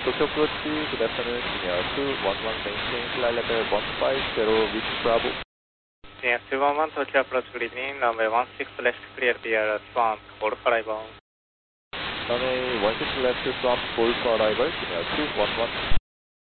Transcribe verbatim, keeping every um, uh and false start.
Tokyo approach, good afternoon, Senior two one one, maintain flight level one five zero, reach Bravo. Senior two one one, Tokyo approach, good evening, runway one six left, clear via swamp, call for arrival. Runway one six left, swamp, call for arrival, Senior two one one.